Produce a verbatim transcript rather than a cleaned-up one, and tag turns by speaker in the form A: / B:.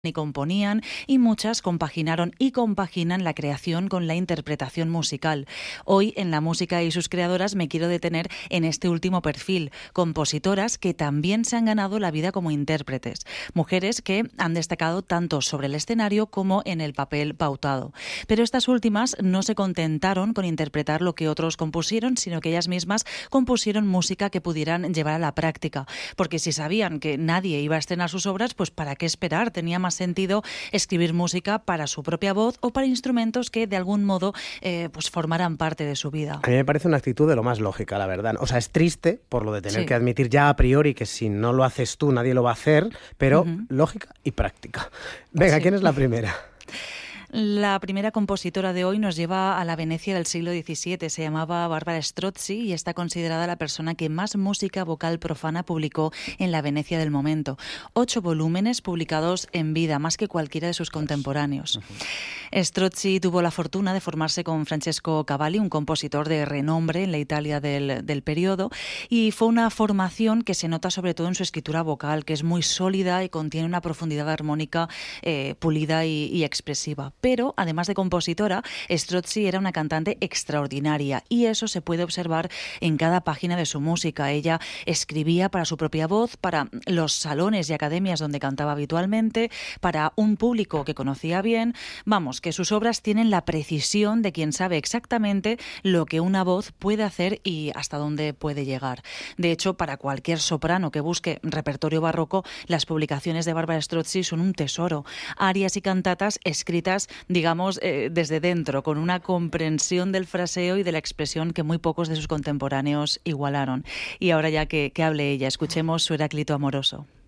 A: y componían, y muchas compaginaron y compaginan la creación con la interpretación musical. Hoy, en La música y sus creadoras, me quiero detener en este último perfil, compositoras que también se han ganado la vida como intérpretes, mujeres que han destacado tanto sobre el escenario como en el papel pautado. Pero estas últimas no se contentaron con interpretar lo que otros compusieron, sino que ellas mismas compusieron música que pudieran llevar a la práctica, porque si sabían que nadie iba a estrenar sus obras, pues ¿para qué esperar? Tenía más sentido escribir música para su propia voz o para instrumentos que de algún modo eh, pues formaran parte de su vida.
B: A mí me parece una actitud de lo más lógica, la verdad. O sea, es triste por lo de tener
A: Sí.
B: que admitir ya a priori que si no lo haces tú nadie lo va a hacer, pero
A: Uh-huh.
B: lógica y práctica. Venga,
A: Sí.
B: ¿quién es la primera?
A: La primera compositora de hoy nos lleva a la Venecia del siglo diecisiete. Se llamaba Barbara Strozzi y está considerada la persona que más música vocal profana publicó en la Venecia del momento. Ocho volúmenes publicados en vida, más que cualquiera de sus contemporáneos. Uh-huh. Strozzi tuvo la fortuna de formarse con Francesco Cavalli, un compositor de renombre en la Italia del, del periodo, y fue una formación que se nota sobre todo en su escritura vocal, que es muy sólida y contiene una profundidad armónica eh, pulida y, y expresiva. Pero, además de compositora, Strozzi era una cantante extraordinaria y eso se puede observar en cada página de su música. Ella escribía para su propia voz, para los salones y academias donde cantaba habitualmente, para un público que conocía bien. Vamos, que sus obras tienen la precisión de quien sabe exactamente lo que una voz puede hacer y hasta dónde puede llegar. De hecho, para cualquier soprano que busque repertorio barroco, las publicaciones de Barbara Strozzi son un tesoro. Arias y cantatas escritas digamos, eh, desde dentro, con una comprensión del fraseo y de la expresión que muy pocos de sus contemporáneos igualaron. Y ahora ya que, que hable ella, escuchemos su Heráclito amoroso.